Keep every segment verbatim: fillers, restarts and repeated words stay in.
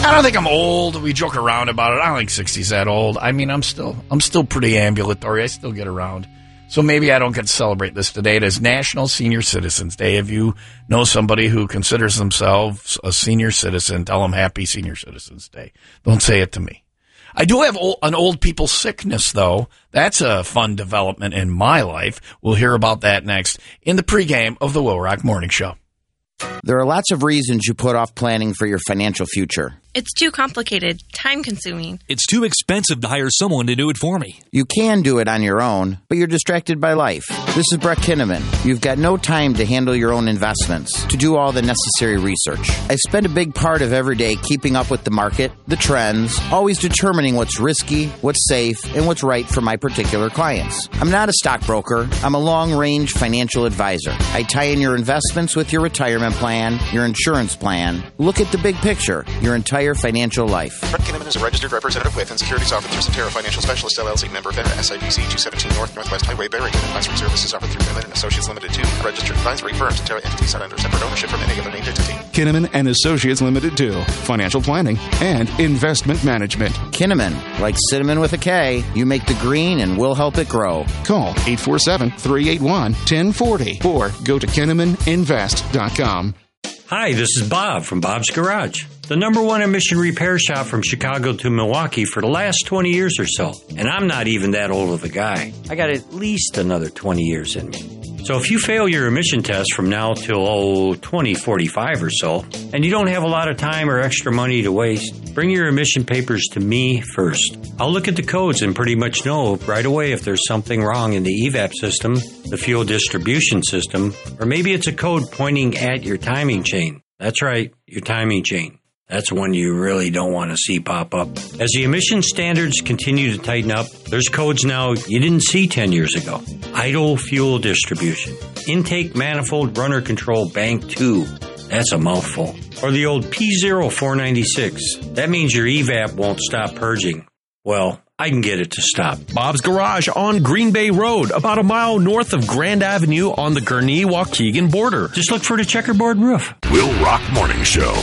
I don't think I'm old. We joke around about it. I don't think sixty's that old. I mean, I'm still I'm still pretty ambulatory. I still get around. So maybe I don't get to celebrate this today. It is National Senior Citizens Day. If you know somebody who considers themselves a senior citizen, tell them Happy Senior Citizens Day. Don't say it to me. I do have old, an old people sickness, though. That's a fun development in my life. We'll hear about that next in the pregame of the Will Rock Morning Show. There are lots of reasons you put off planning for your financial future. It's too complicated, time-consuming. It's too expensive to hire someone to do it for me. You can do it on your own, but you're distracted by life. This is Brett Kinnaman. You've got no time to handle your own investments, to do all the necessary research. I spend a big part of every day keeping up with the market, the trends, always determining what's risky, what's safe, and what's right for my particular clients. I'm not a stockbroker. I'm a long-range financial advisor. I tie in your investments with your retirement plan, your insurance plan. Look at the big picture, your entire financial life. Brett Kinnaman is a registered representative with and securities offered through Cetera Financial Specialist, L L C, member FINRA, S I B C two seventeen North Northwest Highway, Barrington. Advisory services offered through Kinnaman and Associates Limited, two registered advisory firms. Cetera entities not under separate ownership from any other named entity. Kinnaman and Associates Limited, two financial planning and investment management. Kinnaman, like cinnamon with a K, you make the green and we'll help it grow. Call eight four seven, three eight one, one zero four zero or go to kinnaman invest dot com. Hi, this is Bob from Bob's Garage, the number one emission repair shop from Chicago to Milwaukee for the last twenty years or so. And I'm not even that old of a guy. I got at least another twenty years in me. So if you fail your emission test from now till, oh, twenty forty-five or so, and you don't have a lot of time or extra money to waste, bring your emission papers to me first. I'll look at the codes and pretty much know right away if there's something wrong in the E VAP system, the fuel distribution system, or maybe it's a code pointing at your timing chain. That's right, your timing chain. That's one you really don't want to see pop up. As the emission standards continue to tighten up, there's codes now you didn't see ten years ago. Idle fuel distribution. Intake manifold runner control bank two. That's a mouthful. Or the old P zero four ninety-six. That means your E VAP won't stop purging. Well, I can get it to stop. Bob's Garage on Green Bay Road, about a mile north of Grand Avenue on the Gurnee-Waukegan border. Just look for the checkerboard roof. Will Rock Morning Show.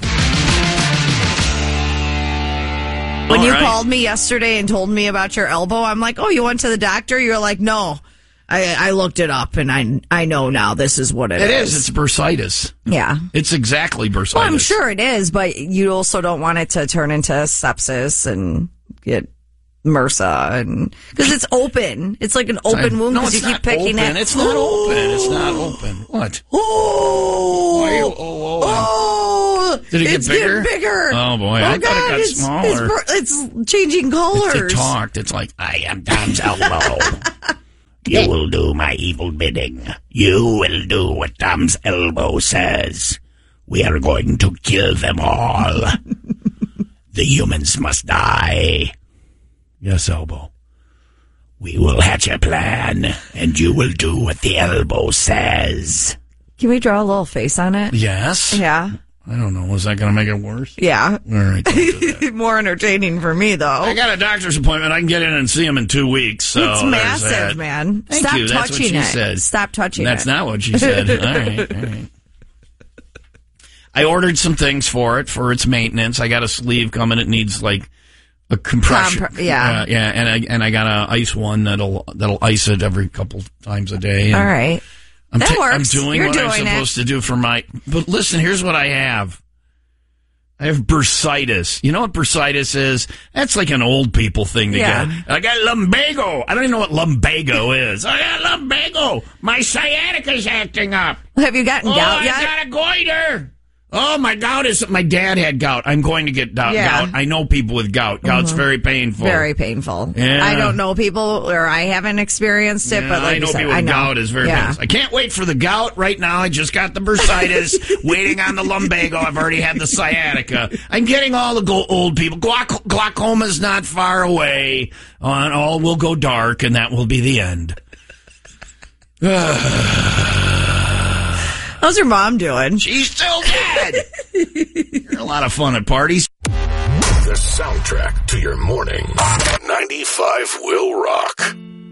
When All you right. called me yesterday and told me about your elbow, I'm like, oh, you went to the doctor? You're like, no. I, I looked it up, and I I know now this is what it, It is. is. It's bursitis. Yeah. It's exactly bursitis. Well, I'm sure it is, but you also don't want it to turn into sepsis and get MRSA, and because it's open. It's like an open wound No, because it's you keep not picking open. it. It's not open. It's not open. What? Oh, Why are you, oh, oh, oh, Did it get it's bigger? getting bigger. Oh, boy. Oh, I thought God, it got it's, smaller. It's, bur- it's changing colors. It talked. It's like, I am Tom's elbow. You will do my evil bidding. You will do what Tom's elbow says. We are going to kill them all. The humans must die. Yes, elbow. We will hatch a plan, and you will do what the elbow says. Can we draw a little face on it? Yes? Yeah. I don't know. Is that going to make it worse? Yeah. All right. Don't do that. More entertaining for me, though. I got a doctor's appointment. I can get in and see him in two weeks. So it's there's massive, that. man. Thank Stop you. That's touching what she it. said. Stop touching That's it. not what she said. All right. All right. I ordered some things for it for its maintenance. I got a sleeve coming. It needs like a compression. Compre- yeah. uh, yeah. And I and I got a ice one that'll that'll ice it every couple times a day. And All right. I'm That ta- I'm works. doing You're what I'm doing it. supposed to do for my. But listen, here's what I have. I have bursitis. You know what bursitis is? That's like an old people thing to Yeah. get. I got lumbago. I don't even know what lumbago is. I got lumbago. My sciatica's acting up. Have you gotten Oh, gout I yet? got a goiter. Oh, my gout is. My dad had gout. I'm going to get gout. Yeah. gout. I know people with gout. Gout's Mhm. very painful. Very painful. Yeah. I don't know people, or I haven't experienced it, Yeah, but like I know you said, people I with know. gout is very yeah. painful. I can't wait for the gout right now. I just got the bursitis, waiting on the lumbago. I've already had the sciatica. I'm getting all the go- old people. Glauc- glaucoma's not far away. Uh, and all will go dark, and that will be the end. How's your mom doing? She's still dead. You're a lot of fun at parties. The soundtrack to your morning. ninety-five Will Rock.